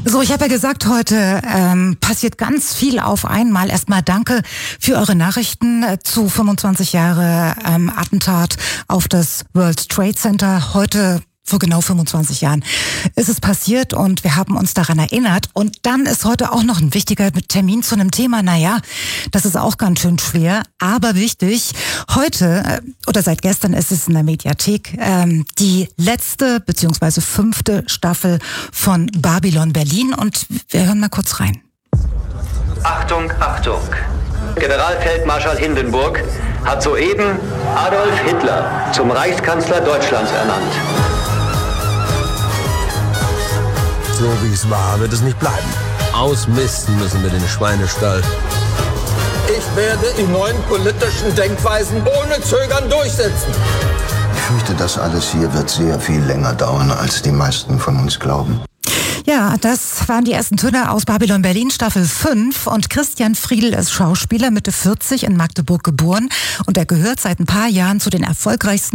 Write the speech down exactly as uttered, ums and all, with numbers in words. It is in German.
So, ich habe ja gesagt, heute ähm, passiert ganz viel auf einmal. Erstmal danke für eure Nachrichten zu fünfundzwanzig Jahre ähm, Attentat auf das World Trade Center. Heute vor genau fünfundzwanzig Jahren ist es passiert und wir haben uns daran erinnert. Und dann ist heute auch noch ein wichtiger Termin zu einem Thema. Naja, das ist auch ganz schön schwer, aber wichtig. Heute oder seit gestern ist es in der Mediathek ähm, die letzte beziehungsweise fünfte Staffel von Babylon Berlin und wir hören mal kurz rein. Achtung, Achtung! Generalfeldmarschall Hindenburg hat soeben Adolf Hitler zum Reichskanzler Deutschlands ernannt. So wie es war, wird es nicht bleiben. Ausmisten müssen wir den Schweinestall. Ich werde die neuen politischen Denkweisen ohne Zögern durchsetzen. Ich fürchte, das alles hier wird sehr viel länger dauern, als die meisten von uns glauben. Ja, das waren die ersten Töne aus Babylon Berlin, Staffel fünf. Und Christian Friedl ist Schauspieler, Mitte vierzig, in Magdeburg geboren. Und er gehört seit ein paar Jahren zu den erfolgreichsten